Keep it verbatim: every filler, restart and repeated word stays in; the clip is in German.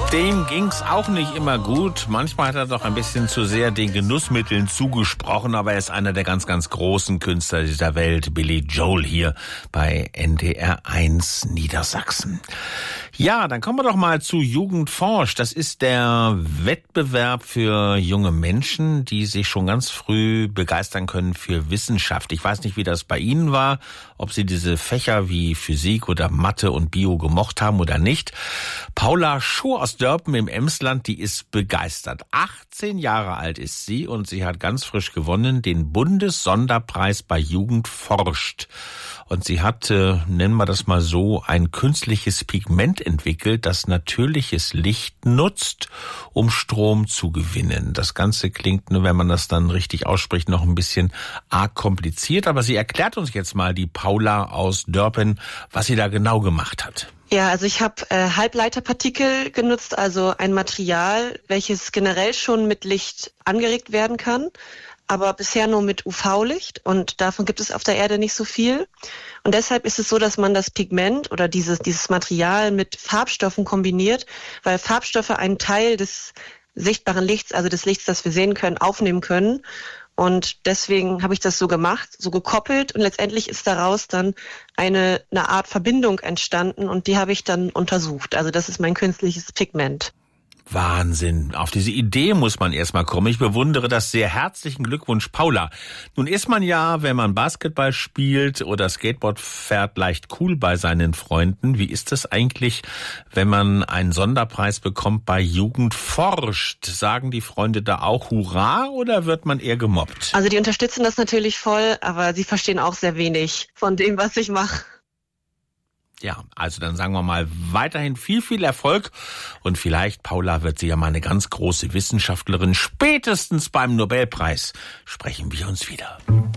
Dem ging's auch nicht immer gut. Manchmal hat er doch ein bisschen zu sehr den Genussmitteln zugesprochen, aber er ist einer der ganz, ganz großen Künstler dieser Welt. Billy Joel hier bei N D R eins Niedersachsen. Ja, dann kommen wir doch mal zu Jugend forscht. Das ist der Wettbewerb für junge Menschen, die sich schon ganz früh begeistern können für Wissenschaft. Ich weiß nicht, wie das bei Ihnen war, ob Sie diese Fächer wie Physik oder Mathe und Bio gemocht haben oder nicht. Paula Schur aus Dörpen im Emsland, die ist begeistert. achtzehn Jahre alt ist sie und sie hat ganz frisch gewonnen den Bundessonderpreis bei Jugend forscht. Und sie hat, äh, nennen wir das mal so, ein künstliches Pigment entwickelt, das natürliches Licht nutzt, um Strom zu gewinnen. Das Ganze klingt, nur wenn man das dann richtig ausspricht, noch ein bisschen arg kompliziert. Aber sie erklärt uns jetzt mal, die Paula aus Dörpen, was sie da genau gemacht hat. Ja, also ich habe äh, Halbleiterpartikel genutzt, also ein Material, welches generell schon mit Licht angeregt werden kann, aber bisher nur mit U V-Licht und davon gibt es auf der Erde nicht so viel. Und deshalb ist es so, dass man das Pigment oder dieses, dieses Material mit Farbstoffen kombiniert, weil Farbstoffe einen Teil des sichtbaren Lichts, also des Lichts, das wir sehen können, aufnehmen können. Und deswegen habe ich das so gemacht, so gekoppelt und letztendlich ist daraus dann eine, eine Art Verbindung entstanden und die habe ich dann untersucht. Also das ist mein künstliches Pigment. Wahnsinn. Auf diese Idee muss man erstmal kommen. Ich bewundere das sehr. Herzlichen Glückwunsch, Paula. Nun ist man ja, wenn man Basketball spielt oder Skateboard fährt, leicht cool bei seinen Freunden. Wie ist das eigentlich, wenn man einen Sonderpreis bekommt bei Jugend forscht? Sagen die Freunde da auch Hurra oder wird man eher gemobbt? Also die unterstützen das natürlich voll, aber sie verstehen auch sehr wenig von dem, was ich mache. Ja, also dann sagen wir mal weiterhin viel, viel Erfolg und vielleicht, Paula, wird sie ja mal eine ganz große Wissenschaftlerin. Spätestens beim Nobelpreis sprechen wir uns wieder.